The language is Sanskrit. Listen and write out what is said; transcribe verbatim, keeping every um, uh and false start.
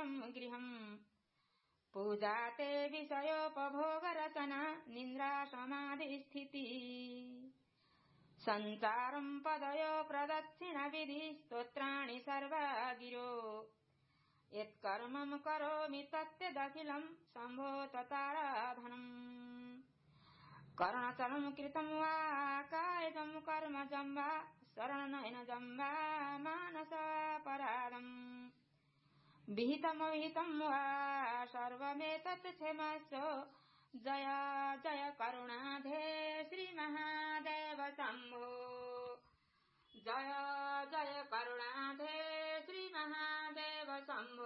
नित्यम् गृहम् पूजा ते विषयोपभोगरचना निन्द्रा समाधिस्थितिः सञ्चारम् पदयो प्रदक्षिण विधि स्तोत्राणि सर्वा गिरो यत्कर्मम् करोमि तत्तदखिलम् शम्भो तताराधनम् कर्णचलम् कृतम् वा कायजम् कर्मजम् वा शरणनयनजम् वा मानसापराधम् विहितमविहितम् वा सर्वमेतत् क्षमस्व जय जय करुणाधे श्रीमहादेव शम्भो जय जय करुणाधे श्रीमहादेव शम्भो